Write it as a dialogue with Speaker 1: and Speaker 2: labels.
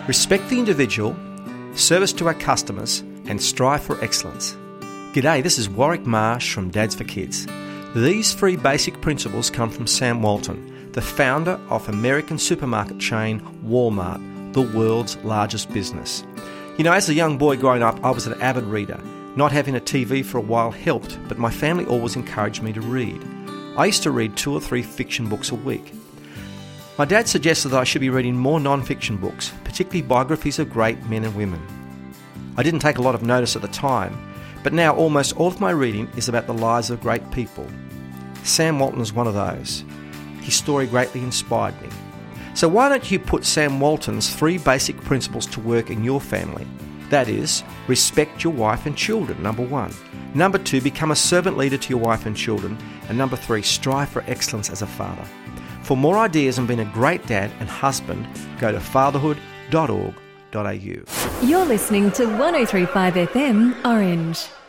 Speaker 1: Respect the individual, service to our customers, and strive for excellence. G'day, this is Warwick Marsh from Dads for Kids. These 3 basic principles come from Sam Walton, the founder of American supermarket chain Walmart, the world's largest business. You know, as a young boy growing up, I was an avid reader. Not having a TV for a while helped, but my family always encouraged me to read. I used to read 2 or 3 fiction books a week. My dad suggested that I should be reading more non-fiction books, particularly biographies of great men and women. I didn't take a lot of notice at the time, but now almost all of my reading is about the lives of great people. Sam Walton is one of those. His story greatly inspired me. So why don't you put Sam Walton's 3 basic principles to work in your family? That is, respect your wife and children, number 1. Number 2, become a servant leader to your wife and children. And number 3, strive for excellence as a father. For more ideas on being a great dad and husband, go to fatherhood.org.au.
Speaker 2: You're listening to 103.5 FM Orange.